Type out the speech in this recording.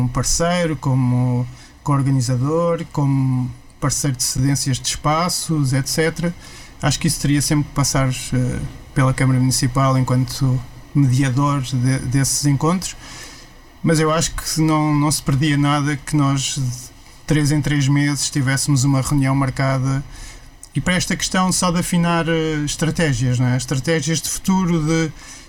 parceiro, como co-organizador, como parceiro de cedências de espaços, etc. Acho que isso teria sempre que passar pela Câmara Municipal enquanto mediador desses encontros, mas eu acho que não se perdia nada que nós, de 3 em 3 meses, tivéssemos uma reunião marcada, e para esta questão só de afinar estratégias, não é? Estratégias de futuro, de